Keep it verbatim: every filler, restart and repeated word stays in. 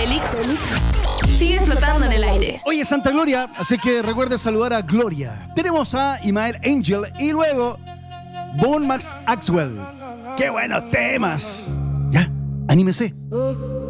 Félix sigue flotando en el aire. Hoy es Santa Gloria, así que recuerda saludar a Gloria. Tenemos a Imael Angel y luego Bon Max Axwell. ¡Qué buenos temas! Ya, anímese.